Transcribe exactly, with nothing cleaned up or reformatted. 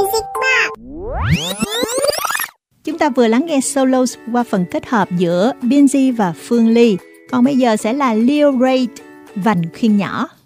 Music Box. Chúng ta vừa lắng nghe solos qua phần kết hợp giữa Binz và Phương Ly. Còn bây giờ sẽ là Leo Ray, Vành khuyên nhỏ.